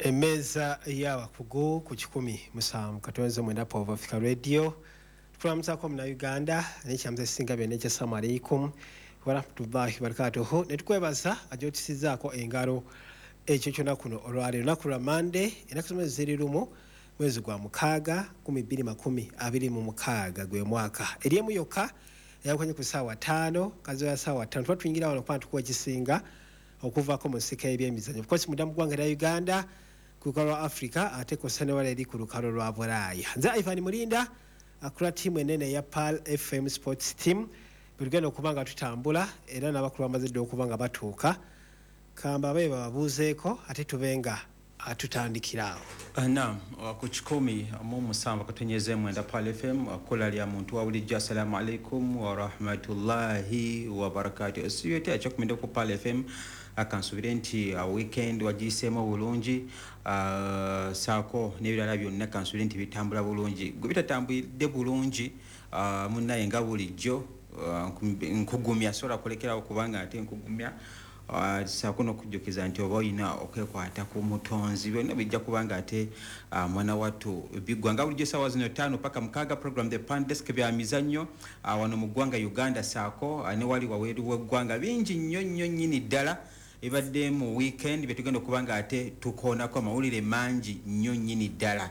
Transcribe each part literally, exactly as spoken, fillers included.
Emeza yawa kugo ku kikumi musanvu katonzo mwenda Pova Africa Radio tukulamutsa ko muna Uganda n'ekyamza singa bene kya assalamu alaikum wa rahmatullahi wa barakatuh netukwebaza ajotisizaako engalo ekyo kyona kuno olwaleero naku lwa Monday enakusoma ziri lumu mwezi gwa mukaaga kumi bbiri makumi abiri mu mukaaga gwe mwaka eriemu yokka yakwanye ku ssaawa ttaano kazo ya ssaawa ttaano tuba tuyingira wano kuba tukuwa ekisinga okuvaako mu nsika y'ebyemizannyo of course mudamu ggwanga lya Uganda ku lukalo lwa Africa ate ku Senegal eri ku lukalo lwa Bulaaya nze Ivan Mulinda akula tiimu enene ya Pearl F M Sports Team birugenda okuba nga tutambula era n'abakulu bamaze dda okuba nga batuuka kamba babe babuuzeeko ate tubenga atutandikiraawo. Naam, ku kikumi mu musanvu katonyeze mwenda Pearl F M akola lya muntu wa bulijjo assalamu alaikum wa rahmatullahi wa barakatuh. Siyete achakumende ku Pearl F M akansubire nti uh, weekend wagisemo bulungi uh, saako n'ebirala byonna kansubire nti bitambula bulungi gwe bitatambulidde bulungi uh, munnaye nga bulijjo uh, nkugumya sola kulekerawo kubanga ate nkugumya Uh, saako n'okujjukiza nti oba olina okwekwata ku mutonzi byonna bijja kubanga ate uh, mwana wattu biggwanga bulijjo essaawa zino ttaano paka mukaaga program the Pan Desk bya mizannyo uh, wano mu ggwanga Uganda saako uh, ne wali waweeru w'eggwanga bingi nnyo nnyo nnyini ddala ebadde mu weekend bye tugenda okubanga ate tukoonako amawulire mangi nnyo nnyini ddala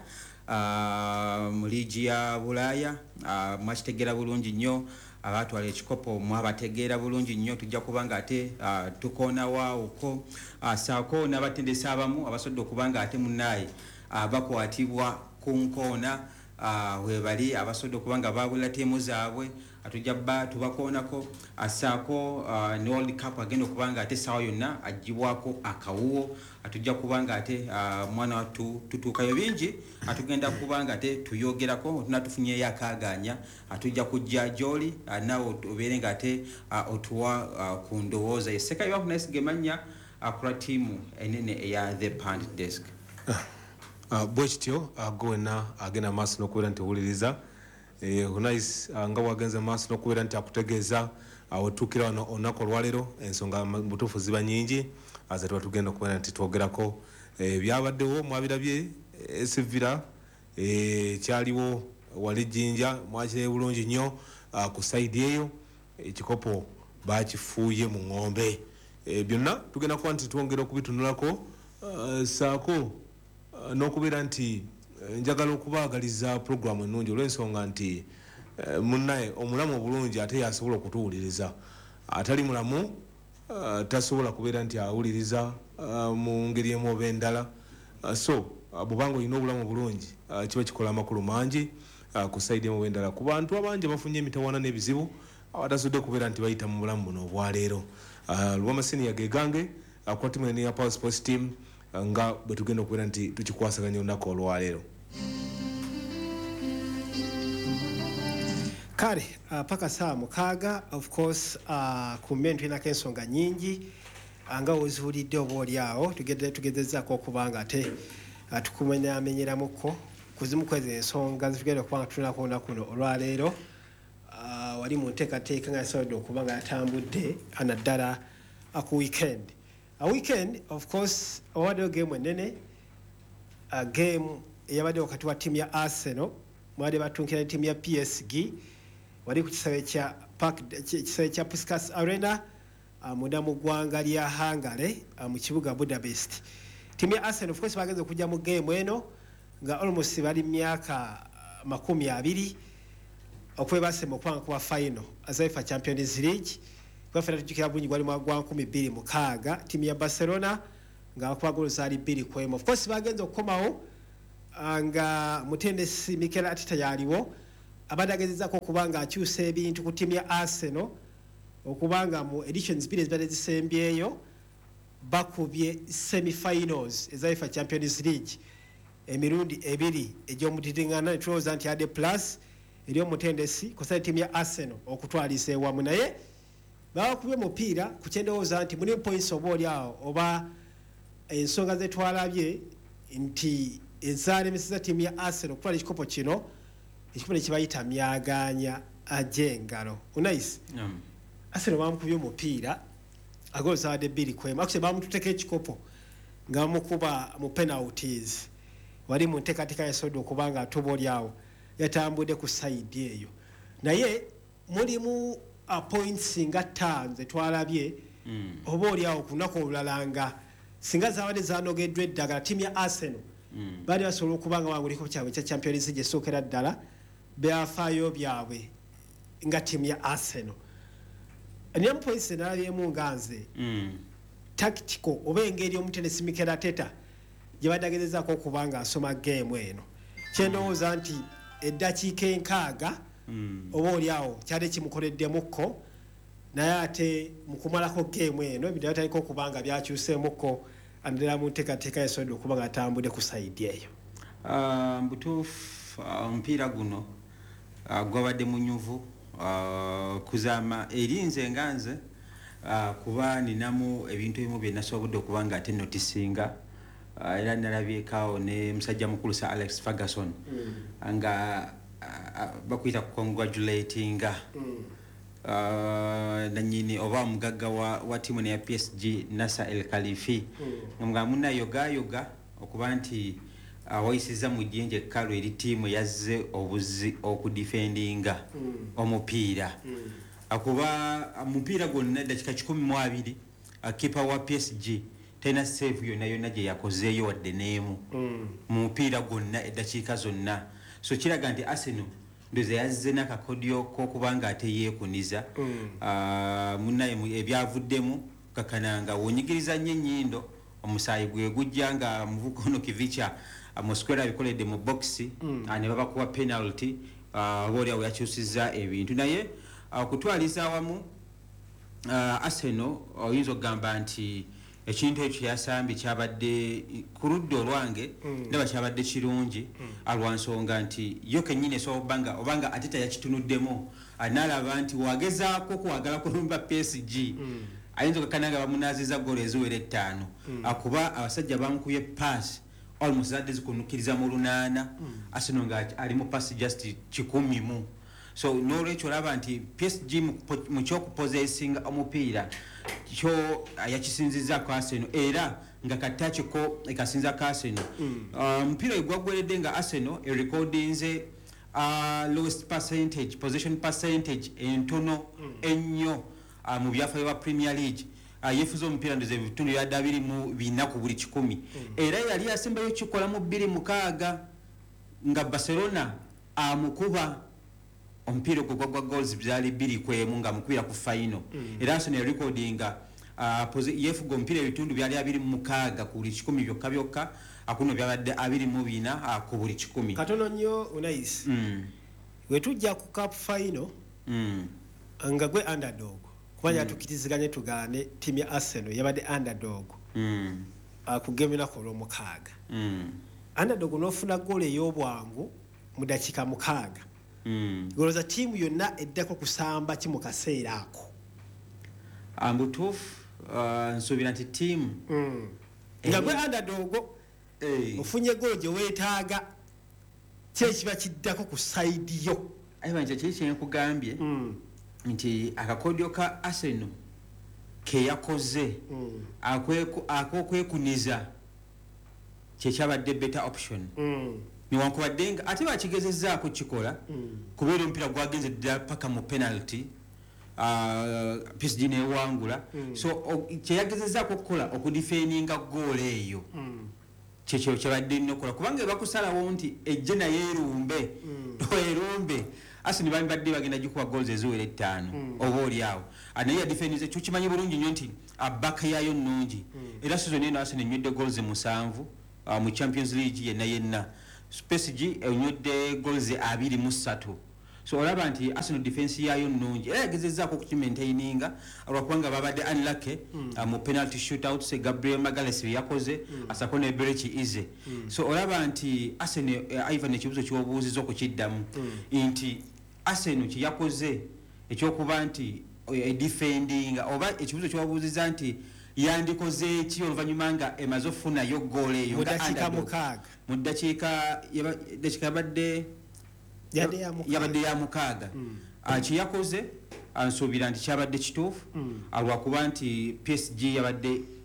uh, mu liigi ya Bulaaya uh, mwakitegera bulungi nnyo abatwala ekikopo mwabategeera bulungi nnyo tujja kubanga ate uh, tukoona waawuko uh, saako n'abatendesa abamu abasodde okubanga ate munnaye uh, bakwatibwa ku nkoona uh, webali abasodde okubanga babula ttiimu zaabwe atujja bba tubakoonako asaako uh, ne World Cup agenda okubanga ate essaawa yonna agibwako akawuwo atujja kubanga ate uh, mwana wattu tutuukayo bingi atugenda kubanga ate tuyogerako tunatufunyeyo akaaganya atujja kujja gy'oli uh, nawe obeere nga ate uh, otuwa uh, ku ndowooza yeseka yabakunayesigemanya akula ttiimu enene eya the Pan Desk. Uh, bwe kityo agona agenda maaso n'okubeera nti owuliriza eh nice nga wagenze maaso n'okubeera nti akutegeeza awotuukira wano olunaku olwaleero ensonga butuufu ziba nyingi aze tuba tugenda okubeera nti twogerako byabaddewo mwabirabye esivira kyaliwo wali Jinja mwakire bulungi nnyo ku saidi eyo ekikopo bakifuuye mu ng'ombe byonna tugenda kuba nti twongera okubitunulako saako n'okubeera nti njagala okubaagaliza programu ennungi olw'ensonga nti munnaye omulamu obulungi ate yasobola okutuwuliriza atali mulamu tasobola kubeera nti awuliriza mu ngeri emu oba endala so bw'obanga olina obulamu obulungi kiba kikola amakulu mangi ku saidi emu oba endala ku bantu abangi bafunye emitawaana n'ebizibu abatasudde kubeera nti bayita mu bulamu buno obwaleero lwamasiniya ge gange akuwa tiimu ene ya Power Sports Team nga bwe tugenda okubeera nti tukikwasaganya olunaku olwaleero. Kale uh, paka saa mukaaga of course uh, ku mmere tulinako ensonga nyingi nga oziwulidde oba oliawo tugezezaako okubanga ate uh, tukumenyamenyeramuko kuzimu kwezi ensonga zitugenda okubanga tulinako olunaku luno olwaleero uh, wali mu nteekateeka nga yasobodde okubanga yatambudde anaddala uh, ku weekend a uh, weekend of course owaddeyo game enene uh, game eyabadde wakati wa ttiimu ya Arsenal mwade batunkira ttiimu ya P S G wali ku kisawe kya Park kisawe kya Puskas Arena uh, munda mu ggwanga lya Hungary uh, mu kibuga Budapest. Ttiimu ya Arsenal of course bagenze okujja mu game eno nga almost bali myaka uh, makumi abiri okwebasema okwanga kuba final azaifa Champions League bafera tujikira bulungi gwali mwagwa nkumi bbiri mukaaga ttiimu ya Barcelona nga kwagolo zali bbiri kwemu of course bagenze okukomawo nga mutendesi Mikel Arteta yaliwo abadagezezako okubanga akyusa ebintu ku ttiimu ya Arsenal okubanga mu editions bbiri ezibadde zisembyeyo bakubye semi-finals ezaifa Champions League emirundi ebiri egy'omutitingana netulowooza nti ade plus eri omutendesi kusala ttiimu ya Arsenal okutwalisa ewamu naye bakubye omupiira ku kyendowooza nti muli points oba oliawo oba ensonga zetwalabye nti ezalemeseza ttiimu ya Arsenal okutwala ekikopo kino ekikopo ne kibayita myaganya aj'engalo unayisi yeah. Arsenal bamukubye omupiira agolosabadde bbiri kwemu akuse bamututeko ekikopo nga mukuba mu penalties wali mu nteekateeka y'ensodo okubanga atuba olyawo yatambudde ku sayidi eyo naye mulimu points nga ttaano zetwalabye mm. oba olyawo ku lunaku olulala nga singa zaabadde zanogeddwa eddagala ttiimu ya Arsenal mm. baali basobola okuba nga banguliko kyabwe kya Champions League esookera ddala byafaayo byabwe nga ttiimu ya Arsenal niyamu points nalabyemu nga nze mm. tactical oba engeri omutenesi Mikel Arteta gye baddagezezaako okuba nga asoma geemu eno kyendowooza nti eddakiika enkaaga mm. oba oliawo kyali kimukoleddemukko naye ate mu kumalako geemu eno ebidala taliko okuba nga byakyuseemukko andera mu nteekateeka y'ensodo okuba nga atambudde ku sayidi eyo. Uh, mbutuufu omupiira uh, guno uh, gwabadde munyuvu uh, kuzaama erinze nga nze uh, kuba ninamu ebintu ebimu bye nasobodde okuba nga ate notisinga uh, era nalabyekaawo ne musajja mukulu Sir Alex Ferguson mm. nga uh, bakuyita congratulatinga mm. Uh, nanyini oba omugagga wa, wa timu ya P S G Nasser El Khalifi mm. nga muna yoga yoga okuba nti uh, wayisiza mu jjenje ekkalu eri timu yazze obuzi okudefendinga mm. omupiira mm. akuba omupiira gwonna dakika kikumi mu abiri akipa wa P S G tena save yonna yonna gye yakozeeyo wadde neemu mm. mu mupiira gwonna eddakiika zonna so kiraga nti Arsenal ndoze yazze nakakodyo kokubanga ate yeekuniza mm. uh, munaye ebyavuddemu kakananga wonyigiriza nnyo ennyindo omusaayi gwe gujja nga muvukono kivicha amuskwera bikoledde mu boxi mm. uh, ne babakuwa penalty uh, boli awo yakyusizza ebintu naye uh, kutwaliza awamu uh, Arsenal oyinza okugamba nti ekintu ekyo yasambi kyabadde ku ludda olwange mm. ndaba kyabadde kirungi mm. alwansonga nti yo kennyini esobola obanga obanga Arteta yakitunuddemu analaba nti wagezaako kuwagala kulumba P S G mm. ayinza okakananga bamunaziza golo eziwera ettaano mm. akuba abasajja bamukubye pass almost zadde zikunukiriza mu lunaana mm. Arsenal nga ali mu pass just kikumi mu so n'olwekyo olaba nti P S G mu kyokupozesinga omupiira kyo yakisinziza ku Arsenal era nga katachiko ekasinza ku Arsenal omupiira mm. uh, gwagweredde nga Arsenal e recordinze uh, lowest percentage possession percentage entono mm. ennyo uh, mu byafaayo bya Premier League uh, yefuza omupiira ndoze ebitundu bya abiri mu bina ku buli kikumi mm. era yali asembayo kikola mu bbiri mukaaga nga Barcelona amukuba uh, omupiira gwa gwa goals byali biri kwemu nga mukubira ku final mm. era Arsenal recordinga uh, yefuga omupiira ebitundu byali abiri mu mukaaga ku buli kikumi byokka byokka akuno byabadde abiri mu bina uh, ku buli kikumi katono nnyo Unais mm. wetujja ku cup final mm. nga gwe underdog kubanya mm. tukiriziganye tugane timu ya Arsenal yabadde underdog mm. uh, kugemera ko lo mukaaga mm. underdog nofuna gole ey'obwangu mu dakika mukaaga mm. goloza timu yonna eddako kusamba kimu kaseera ako ambutufu uh, nsuubira nti timu mm. nga gwe underdog hey. ofunye golo gye weetaaga kyekiba kiddako ku sayidi yo ayibanja kiri kyenkugambye mm. nti akakodyo ka Arsenal ke yakoze mm. akokwekuniza kyekyabadde better option mm. niwankubadde nga ate bakigezezzaako kikola mm. kubeera omupiira gwagenze ddala paka mu penalty uh, P S G newangula mm. so kyeyagezezzaako okukola okudifendinga goolo eyo mm. kyekyo kyabadde nnyo okukola kubanga bakusalawo nti ejje naye erumbe mm. erumbe Arsenal bali badde bagenda gikuba goals eziwera ettaano mm. oba oliawo naye yadifendize kyo kimanyi bulungi nnyo nti abaka yayo nnungi mm. era season eno Arsenal enywedde goals musanvu uh, mu Champions League yenna yenna P S G enywedde goals abiri mu ssatu so olaba nti Arsenal defense yayo nnungi era yagezezzaako okukimaintaininga olwakubanga babadde unlucky mm. uh, mu penalty shootout se Gabriel Magalhaes bye yakoze mm. asako ne Berechi Ize mm. so olaba nti Arsenal uh, Ivan ekibuzo ky'obuuziza okukiddamu mm. nti Arsenal kye yakoze ekyokuba nti uh, defendinga oba ekibuzo ky'obuuziza nti yandikoze eki oluvannyuma nga emaze okufunayo goal eyo mu dakiika mukaaga mu dakiika dakiika yabadde yabadde ya mukaaga kye yakoze ansuubira nti kyabadde kituufu lwakuba nti P S G yabadde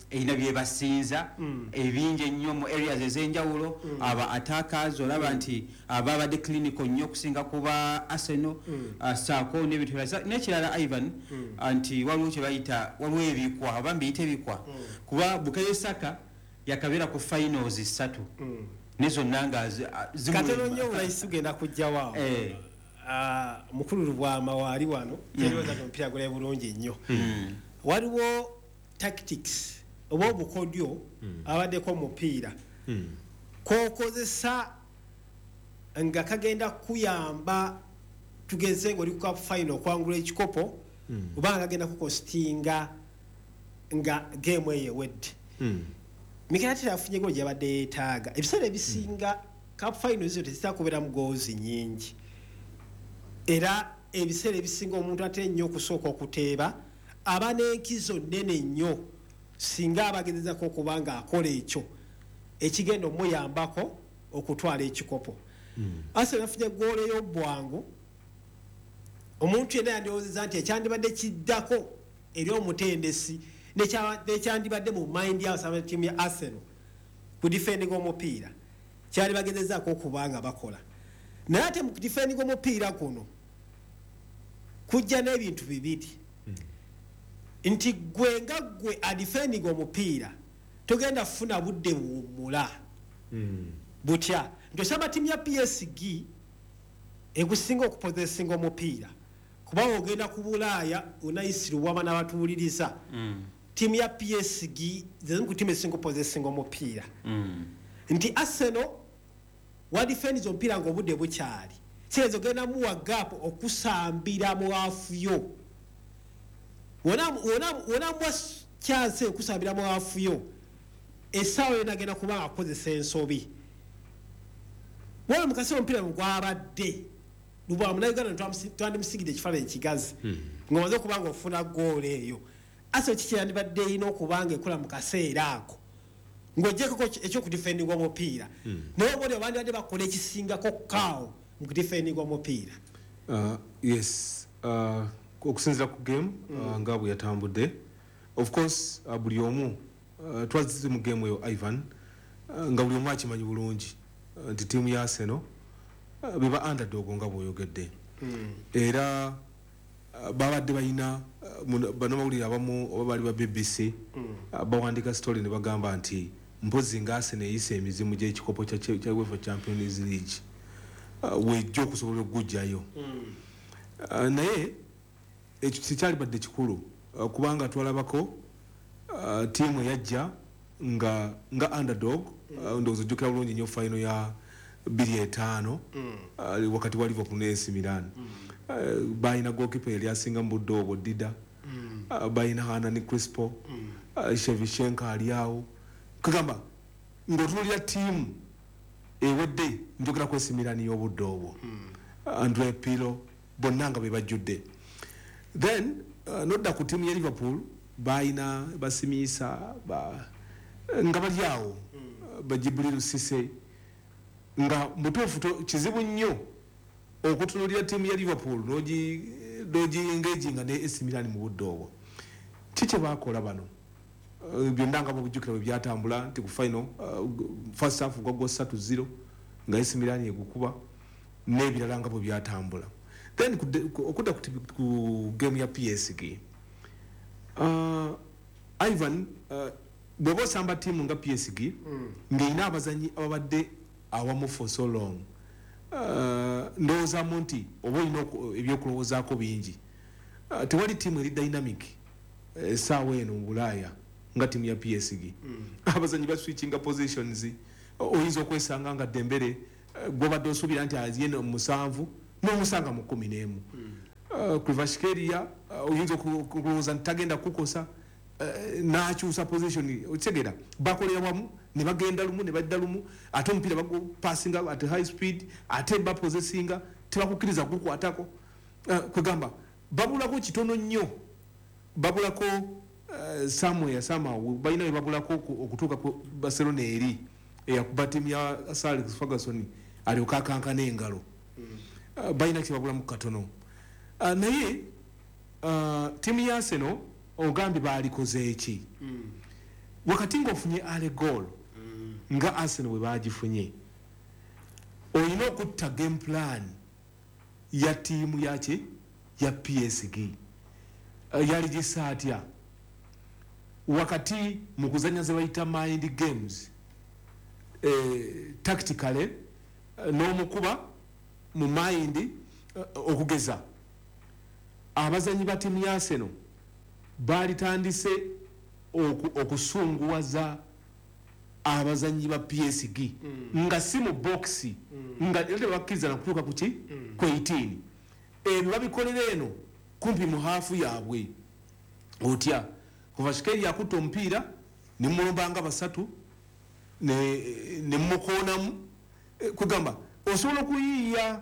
erina bye basinza ebingi ennyo mu areas ez'enjawulo aba attackers olaba nti ababadde clinical nnyo okusinga kuba Arsenal saako n'ebintu n'ekirala Ivan nti waliwo kye bayita waliwo ebikwa aba mbiyita ebikwa kuba Bukayo Saka yakabeera ku finals ssatu ne zonna nga katono nnyo olayisi genda kujja waawo mukulu Lubwama waali wano terowooza nti omupiira gulabe bulungi nnyo waliwo tactics oba obukodyo abaddeko omupiira kokozesa nga kagenda kuyamba tugeze ng'oli ku cup final okwangula ekikopo oba nga kagenda kukostinga nga geemu eyo ewedde Mikel afunye golo gyabadde yeetaaga ebiseera ebisinga cup final zo tezitakubeeramu goozi nnyingi era ebiseera ebisinga omuntu ate nnyo okusooka okuteeba aba n'enkizo nnene nnyo singa abagezezako okuba nga akola ekyo ekigenda omuyambako okutwala ekikopo Arsenal afunye ggoolo ey'obwangu omuntu yenna yandirowoozezza nti ekyandibadde kiddako eri omutendesi nekyandibadde mu mind ya tiimu ya Arsenal ku defending omupiira kyali bagezezaako okuba nga bakola naye ate mu defending omupiira kuno kujja n'ebintu bibiri nti gwe nga gwe adefending omupiira togenda kufuna budde buwummula butya nti osaba tiimu ya P S G egusinga okupozesinga omupiira kuba ogenda ku Bulaaya onayisira waba n'abatuwuliriza tiimu ya P S G zezimu ku tiimu ezisinga okupozesinga omupiira nti Arsenal wadefendinze omupiira ng'obudde bukyali kiyinza ogenda muwa gap okusambira mu hafu yo wona muwa chance okusambira mu hafu yo essaawa yona agenda kuba nga akozesa ensobi wala mukasi omupiira gwabadde Lubwa Uganda twandimusigidde ekifaananyi kigazi ng'omaze okuba nga ofuna ggoolo eyo Arsenal kikirandibadde erina okuba nga ekola mu kaseera ako ng'oggyeko ekyokudefendinga omupiira naye obodi abandibadde bakola ekisingako kaawo mu kudefendinga omupiira yes okusinzira ku game nga bwe yatambudde of course buli omu twazize mu game eyo Ivan nga buli omu akimanyi bulungi nti tiimu ya Arsenal beba underdog nga bw'oyogedde era babadde balina bannamawulire abamu oba bali ba B B C bawandika story ne bagamba nti mpozi nga Arsenal eyisa emizimu gy'ekikopo kya UEFA Champions League wejja okusobola okugujjayo naye ekyo kikyali badde kikulu kubanga twalabako tiimu eyajja nga nga underdog ndowooza ojjukira bulungi nnyo final ya bbiri etaano wakati wa Liverpool ne A C Milan balina goalkeeper yali asinga mu budde obwo Dida balina Hernani Crespo Shevchenko ali awo kagamba ng'otunuulira ttiimu ewedde njogera ku A C Milan y'obudde obwo Andre Pirlo bonna nga be bajjudde then nodda ku ttiimu ya Liverpool balina basimiisa nga bali awo Bajibril Cisse nga mutuufu kizibu nnyo okutunuulira ttiimu ya Liverpool nogi engaging ne A C Milan mu budde obwo kiki bakola bano byonna nga bujjukira bwe byatambula nti ku final first half gwagwa three zero nga A C Milan egukuba n'ebirala nga bwe byatambula then okudda ku game ya P S G Ivan bw'oba osamba ttiimu nga P S G ng'erina abazanyi ababadde awamu for so long ndowoozamu nti oba olina ebyokulowoozaako bingi tewali ttiimu eri dynamic essaawa eno mu Bulaaya nga ttiimu ya P S G abazanyi baswitchinga positions oyinza okwesanga nga Dembele gwobadde osuubira nti aziye musanvu n'omusanga mu kumi n'emu Kvaratskhelia oyinza okulowooza nti tagenda kukosa n'akyusa position okitegera bakolera wamu ne bagenda lumu ne badda lumu ate omupiira bagupasinga at high speed ate bapozesinga tebakukkiriza kukwatako kwegamba babulako kitono nnyo babulako somewhere somehow balina bye babulako okutuuka ku Barcelona eri eyakuba ttiimu ya Sir Alex Ferguson alyoka akankana engalo balina kye babulamu katono naye ttiimu ya Arsenal ogambye baalikoze eki wakati ng'ofunye ale goal nga Arsenal bwe bagifunye olina okutta game plan ya tiimu yaki ya P S G uh, yali gisa atya wakati mu kuzanya ze bayita mind games eh, tactically uh, n'omukuba mu mind uh, okugeza abazanyi ba tiimu ya Arsenal balitandise oku, okusunguwaza abazanyi ba P S G mm. nga si mu boxi mm. nga ate bakkiriza nakutuuka ku ki mm. ku eighteen eno babikolera eno kumpi mu haafu yaabwe otya kuva Shikeri yakutta omupiira ne mulumbanga basatu ne ne mukoonamu e, kugamba osobola okuyiiya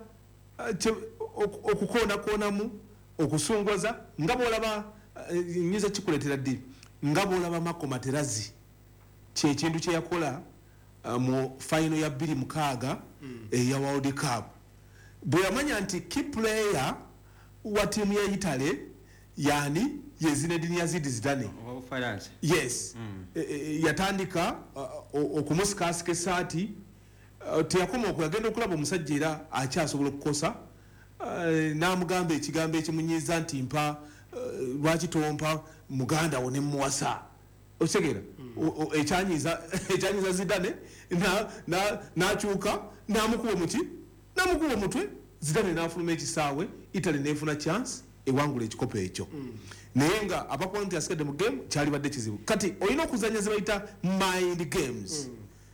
okukoonakoonamu okusungwaza nga bwolaba uh, nyiza kikuleetera ddi nga bwolaba Marco Materazzi kyekintu kye yakola uh, mu final ya bbiri mukaaga mm. e, ya World Cup bwe yamanya nti key player wa tiimu ya Italy yani ye Zinedine Zidane oh, yes mm. e, e, yatandika uh, okumusikasika esaati uh, teyakoma okuyagenda okulaba omusajja era akyasobola okukosa uh, n'amugamba ekigambo ekimunyiiza nti mpa uh, lwaki tompa muganda wo ne muwasa otegera mm. ekyanyiza ekyanyiza Zidane na na nakyuka namukuba omuti namukuba omutwe Zidane n'afuluma ekisaawe Italy n'efuna chance ewangula ekikopo ekyo mm. naye nga abakuba nti asigadde mu game kyali badde kizibu kati olina okuzanya ze bayita mind games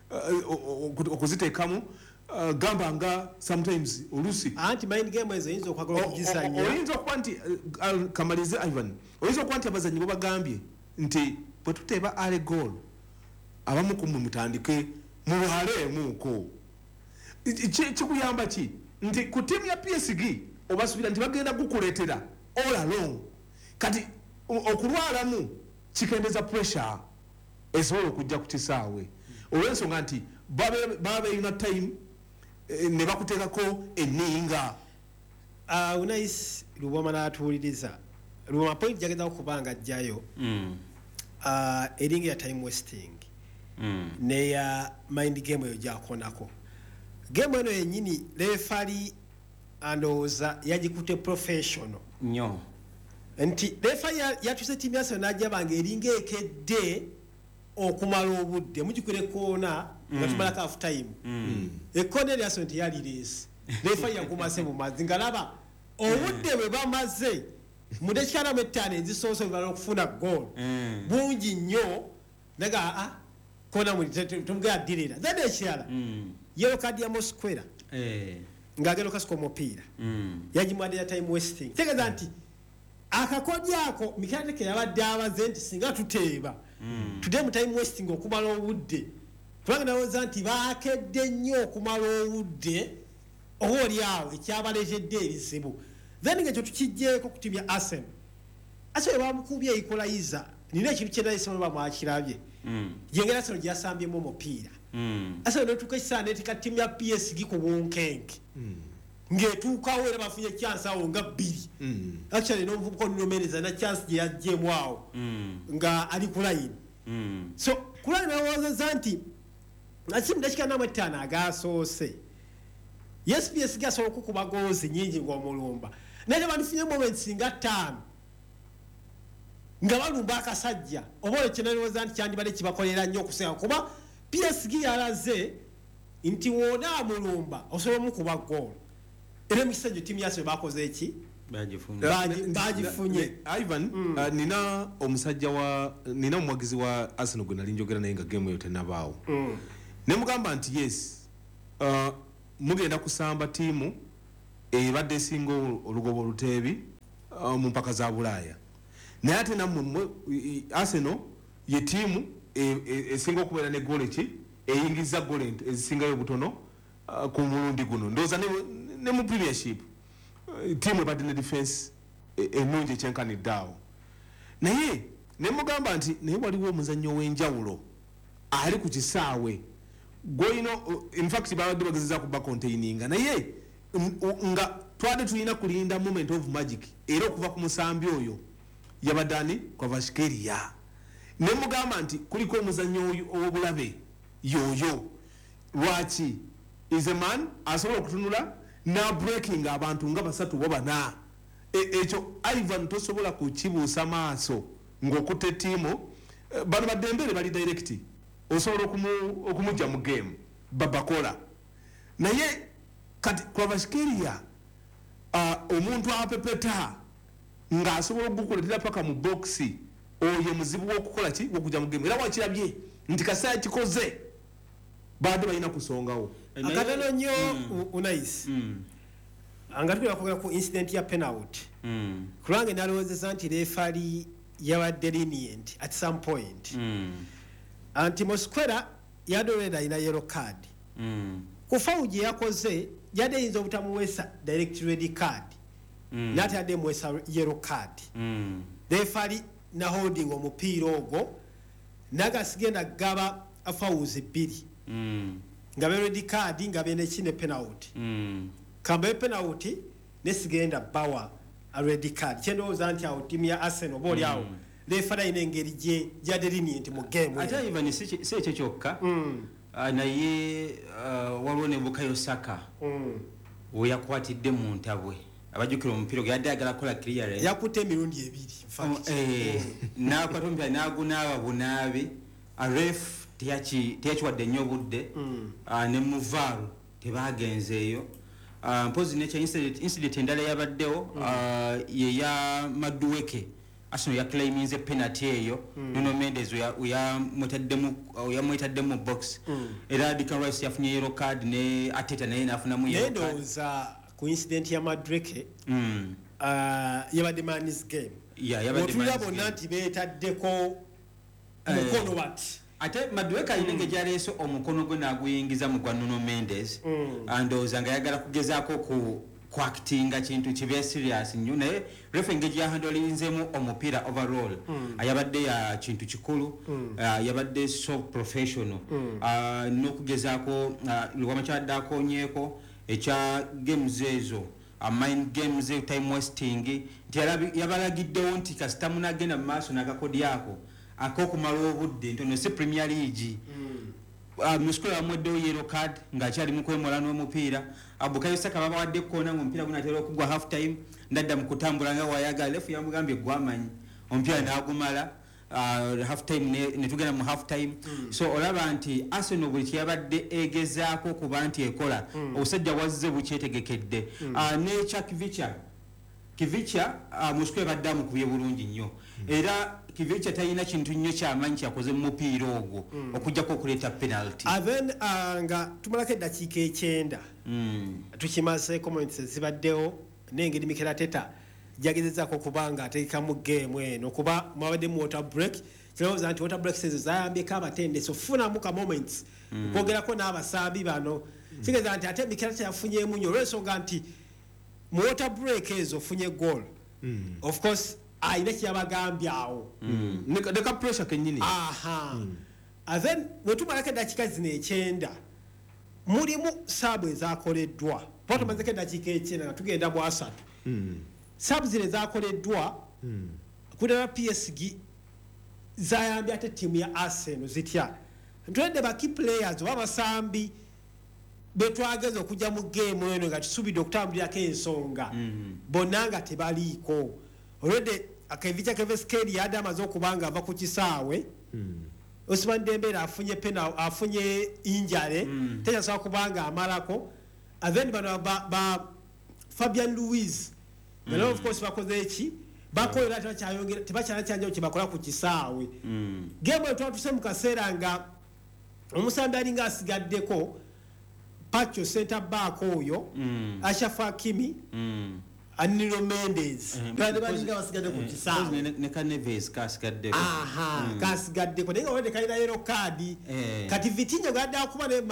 okuziteekamu mm. uh, uh, gamba nga sometimes olusi anti mind game ezo oyinza okwagala okugizanya oyinza okuba nti uh, kamalize Ivan oyinza okuba nti abazanyi bo bagambye nti bwe tuteeba ale goal abamu ku mutandike mubaleemuuko kikuyamba ki nti ku tiimu ya P S G obasuubira nti bagenda gukuleetera all along kati okulwalamu kikendeza pressure esobola okujja ku kisaawe olw'ensonga nti baba beeyina time ne bakuteekako enninga uh, Unais Luboma n'atuwuliriza Luboma point gyagenda okubanga ajjayo mm. uh, eringa ya time wasting mm. neya mind game eyo gyakonako game eno yennyini refari andowooza yagikute professional nnyo nti refari yatuse tiimu ya Arsenal n'ajjaba ng'eringa ekedde okumala obudde mugikure koona nga tumala half time ekkoona eri Arsenal teyali leesi refari yakumase mu mazzi nga laba obudde bwe bamaze mu dakika mu ettaano ezisoose bwe bala okufuna goal bungi nnyo naga aa koona muli tumugera ddirira zadde ekirala yellow card ya Mosquera eh ngagero kasiko omupiira yagimwadde ya time wasting tegeza nti akakodya ako Mikateke yabadde abaze nti singa tuteeba tudde mu time wasting okumala obudde kubanga nawooza nti baakedde nnyo okumala obudde oba oli awo ekyabaleetedde ebizibu then ngekyo tukijjeeko ku tiimu ya Arsenal Arsenal bamukubye equalizer nina ekintu kyenayisemu bamwakirabye yengera Arsenal gyasambyemu omupiira Arsenal n'etuuka ekisaana n'eteeka ttiimu ya P S G ku bunkenke ng'etuukawo era bafunye chance awo nga bbiri actually n'omuvubuka onunomereza na chance gye yaggyemu awo nga ali ku line so ku line bawoozeza nti asi mu dakika namu ettaano agaasoose yes P S G asobola okukuba goozi nnyingi ng'omulumba naye bandifunye moments nga ttaano nga balumba akasajja oba olwo kyenalowooza nti kyandibadde kibakolera nnyo okusinga kuba P S G yalaze nti wona amulumba osobola mukuba goal era mu kiseera ttiimu yaso bakoze eki bagifunye Ivan nina omusajja wa nina omwagizi wa Arsenal gwe nali njogera naye nga game eyo tenabaawo ne mugamba nti yes uh, mugenda kusamba tiimu ebadde esinga olugobo oluteebi uh, mu mpaka za Bulaaya naye ate nammwe Arsenal ye tiimu esinga okubeera ne goal ki eyingiza goal ezisingayo butono uh, ku mulundi guno ndowooza ne, ne mu premiership uh, tiimu ebadde ne defense ennungi ekyenkanidde awo naye ne mugamba nti naye waliwo omuzannyo w'enjawulo ali ku kisaawe gwolina uh, in fact babadde bagezeza ku bacontaininga naye nga twade tulina kulinda moment of magic era okuva ku musambi oyo yabadde ani kwa Vashkeria ne mugamba nti kuliko omuzannyo ow'obulabe yoyo lwaki is a man asobola okutunula na breaking abantu nga basatu bo bana ekyo Ivan tosobola kukibuusa maaso ng'okutte ttiimu bano baddembere bali direct osobola okumujja mu game babakola naye kati Kvaratskhelia omuntu apepeta ng'asobola okukuletera paka mu boxi oyo muzibu w'okukola ki w'okujja mu game era wakirabye nti kaseera kikoze baadde balina kusongawo akatono nnyo Unais nga tukwera kwogera ku incident ya penalty kulwange nalowoozeza nti refari yabadde lenient at some point anti Mosquera yadolera alina yellow card ku foul gye yakoze yadde eyinza obutamuweesa direct red card nate yadde emuweesa yellow card refari na holding omupiira ogwo nagasigenda gaba fouls bbiri nga be red card nga bene kine penalty kamba penalty nesigenda bawa a red card kyendowooza nti awo timu ya Arsenal booli awo refari ayina engeri gye gyadde lenient mu game ate even si ekyo kyokka naye waliwo ne Bukayo Saka we yakwatidde mu ntabwe abajjukira omupiira gwe yadde ayagala kukola clearance yakutte emirundi ebiri n'akwata omupiira n'agunaaba bunaabi aref teyakiwadde nnyo obudde ne muvaaru tebagenzeeyo mpozi nekyo incident endala yabaddewo yeya Madueke Arsenal yaclaiminze penalty eyo Nuno Mendes yamwetaddemu mu box era Declan Rice yafunye yellow card ne Ateta naye nafunamu yellow card nedowooza ku incident ya Madueke yabadde man's game otulira bonna nti beetaddeko omukono bati ate Madueke alina engeri gyaleese omukono gwe n'aguyingiza mu gwa Nuno Mendes andowooza nga yagala kugezaako ku kwactinga kintu kibe serious nnyo naye refa engeri yahandolinzemu omupiira overall yabadde ya kintu kikulu yabadde so professional n'okugezaako lwamakyadde akonyeeko ekya games ezo mind games time wasting nti yabalagiddewo nti kasita munagenda mu maaso n'agakodyako akokumala obudde ntono si Premier League Mosquera amweddewo yellow card ng'akyali mu kwemola n'omupiira Bukayo Saka babawadde kkoona ng'omupiira gunaatera okugwa half time ndadda mu kutambula nga wayagala lefu yamugambye gwamanyi omupiira n'agumala half time ne tugenda mu half time so olaba nti Arsenal buli kyeyabadde egezaako okuba nti ekola obusajja wazze bukyetegekedde n'ekya Kivicha Kivicha Mosquera badde amukubye bulungi nnyo era Kivicha talina kintu nnyo kyamanyi kyakoze mu mupiira ogwo okujjako okuleeta penalty aven nga tumalako eddakiika ekyenda tukimaze comments zibaddewo n'engeri Mikel Arteta jagezezaako okuba nga ateekamu game eno kuba mwabadde mu water break kirowooza nti water breaks ezo zayambyeko abatendeso funamu ka moments kwogerako n'abasambi bano kitegeeza nti ate Mikel Arteta yafunyeemu nnyo olw'ensonga nti mu water break ezo ofunye goal of course ayina kyeyabagambye awo neka pressure kennyini aha and then bwetumalako eddakiika zino ekyenda mulimu saabu ezakoleddwa kuba tumazeko eddakiika ekyenda nga tugenda mu asatu saabu zino ezakoleddwa kudala P S G zayambye ate ttiimu ya Arsenal zitya ntwedde ba key players oba basambi betwageza okujja mu game eno nga kisuubidde okutambulirako ensonga bonna nga tebaliiko olwedde Akavicha Kvaratskhelia yadde amaze okuba nga ava ku kisaawe Ousmane Dembele afunye penalty afunye injure teyasobola kuba nga amalako and then bano ba Fabian Ruiz bano of course bakoze eki bakolera tebakyayongera tebakyana kyanja kye bakola ku kisaawe game eyo twatuse mu kaseera nga omusambi alinga asigaddeko Pacho center back oyo Achraf Hakimi Nuno Mendes bali balinga basigadde ku kisaawe ne Kaneves kasigaddeko aha kasigaddeko naye nga wende kalina yellow card kati Vitinha gadde akuba ne